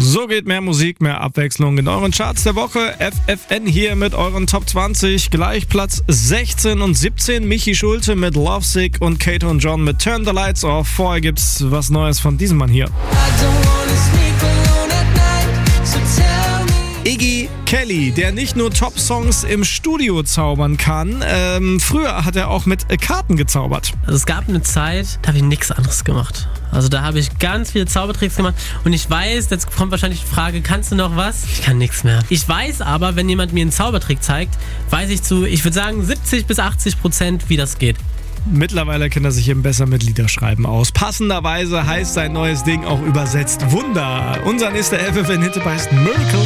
So geht mehr Musik, mehr Abwechslung in euren Charts der Woche. FFN hier mit euren Top 20. Gleich Platz 16 und 17. Michi Schulte mit Lovesick und Kato und John mit Turn the Lights Off. Vorher gibt's was Neues von diesem Mann hier. Iggy Kelly, der nicht nur Top-Songs im Studio zaubern kann, früher hat er auch mit Karten gezaubert. Also es gab eine Zeit, da habe ich nichts anderes gemacht. Also da habe ich ganz viele Zaubertricks gemacht und ich weiß, jetzt kommt wahrscheinlich die Frage, kannst du noch was? Ich kann nichts mehr. Ich weiß aber, wenn jemand mir einen Zaubertrick zeigt, weiß ich ich würde sagen 70-80%, wie das geht. Mittlerweile kennt er sich eben besser mit Liederschreiben aus. Passenderweise heißt sein neues Ding auch übersetzt Wunder. Unser nächster FFN-Hit heißt Miracle.